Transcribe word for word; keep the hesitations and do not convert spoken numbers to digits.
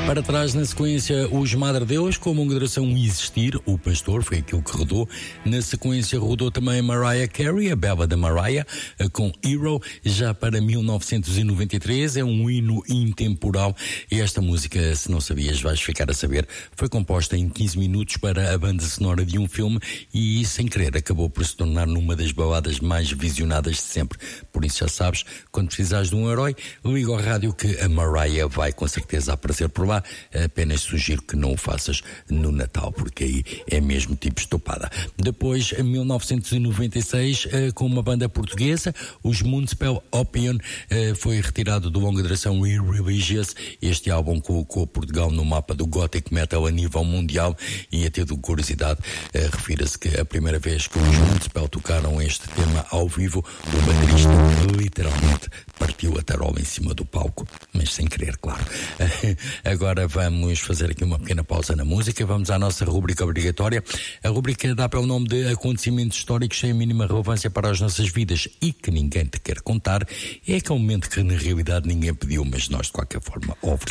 Para trás, na sequência, os Madre Deus, com a longa duração Existir, o Pastor, foi aquilo que rodou. Na sequência, rodou também Mariah Carey, a bela da Mariah, com Hero. Já para mil novecentos e noventa e três, é um hino intemporal. E esta música, se não sabias, vais ficar a saber, foi composta em quinze minutos para a banda sonora de um filme e, sem querer, acabou por se tornar numa das baladas mais visionadas de sempre. Por isso já sabes, quando precisares de um herói, liga ao rádio que a Mariah vai com certeza aparecer por lá. Apenas sugiro que não o faças no Natal, porque aí é mesmo tipo estopada. Depois, em mil novecentos e noventa e seis, com uma banda portuguesa, os Moonspell Opium, foi retirado do longa duração Irreligious. Este álbum colocou Portugal no mapa do Gothic Metal a nível mundial e, a ter de curiosidade, refira-se que a primeira vez que os Moonspell tocaram este tema ao vivo, o baterista literalmente partiu a tarola em cima do palco, mas sem querer, claro. Agora vamos fazer aqui uma pequena pausa na música, vamos à nossa rubrica obrigatória. A rubrica dá pelo nome de Acontecimentos Históricos sem a mínima relevância para as nossas vidas e que ninguém te quer contar. É aquele momento que na realidade ninguém pediu, mas nós de qualquer forma oferecemos.